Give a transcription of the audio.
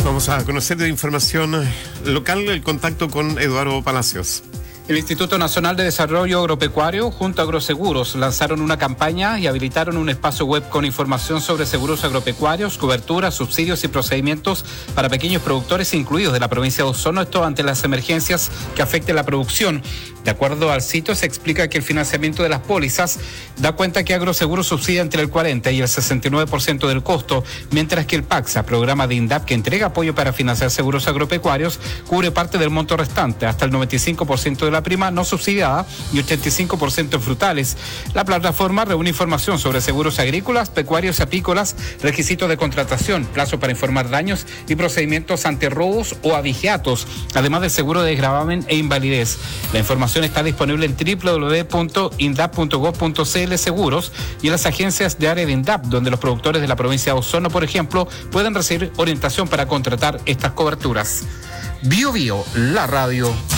Vamos a conocer de información local el contacto con Eduardo Palacios. El Instituto Nacional de Desarrollo Agropecuario junto a Agroseguros lanzaron una campaña y habilitaron un espacio web con información sobre seguros agropecuarios, cobertura, subsidios y procedimientos para pequeños productores incluidos de la provincia de Osorno, esto ante las emergencias que afecten la producción. De acuerdo al sitio, se explica que el financiamiento de las pólizas da cuenta que Agroseguros subsidia entre el 40 y el 69% del costo, mientras que el PACSA, programa de INDAP que entrega apoyo para financiar seguros agropecuarios, cubre parte del monto restante, hasta el 95% de la prima no subsidiada y 85% en frutales. La plataforma reúne información sobre seguros agrícolas, pecuarios y apícolas, requisitos de contratación, plazo para informar daños y procedimientos ante robos o abigeatos, además del seguro de gravamen e invalidez. La información está disponible en www.indap.gov.cl seguros y en las agencias de área de INDAP, donde los productores de la provincia de Osorno, por ejemplo, pueden recibir orientación para contratar estas coberturas. Bio Bio, la radio.